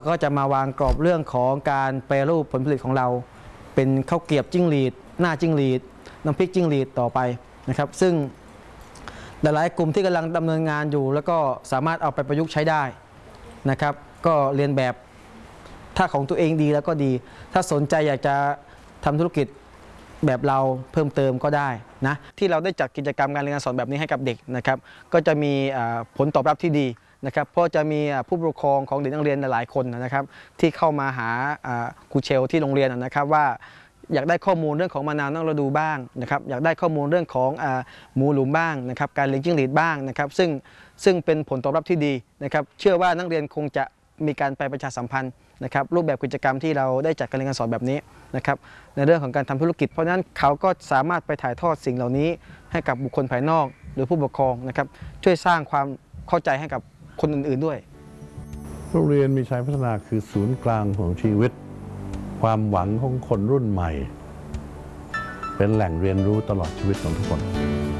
ก็จะมาวางกรอบเรื่องของการแปรรูปผลผลิตของเราเป็นข้าวเกรียบจิ้งหรีดหน้าจิ้งหรีดน้ำพริกจิ้งหรีดต่อไปนะครับซึ่งหลายๆกลุ่มที่กำลังดำเนินงานอยู่แล้วก็สามารถเอาไปประยุกต์ใช้ได้นะครับก็เรียนแบบถ้าของตัวเองดีแล้วก็ดีถ้าสนใจอยากจะทำธุรกิจแบบเราเพิ่มเติมก็ได้นะที่เราได้จัดกิจกรรมการเรียนการสอนแบบนี้ให้กับเด็กนะครับก็จะมีผลตอบรับที่ดีนะครับเพราะจะมีผู้ปกครองของเด็กนักเรียนหลายคนนะครับที่เข้ามาหาครูเชลที่โรงเรียนนะครับว่าอยากได้ข้อมูลเรื่องของมะนาวนอกฤดูบ้างนะครับอยากได้ข้อมูลเรื่องของหมูหลุมบ้างนะครับการเลี้ยงจิ้งหรีดบ้างนะครับซึ่งเป็นผลตอบรับที่ดีนะครับเชื่อว่านักเรียนคงจะมีการไปประชาสัมพันธ์นะครับรูปแบบกิจกรรมที่เราได้จัดการเรียนการสอนแบบนี้นะครับในเรื่องของการทำธุรกิจเพราะฉะนั้นเขาก็สามารถไปถ่ายทอดสิ่งเหล่านี้ให้กับบุคคลภายนอกหรือผู้ปกครองนะครับช่วยสร้างความเข้าใจให้กับคนอื่นๆด้วยโรงเรียนมีชัยพัฒนาคือศูนย์กลางของชีวิตความหวังของคนรุ่นใหม่เป็นแหล่งเรียนรู้ตลอดชีวิตของทุกคน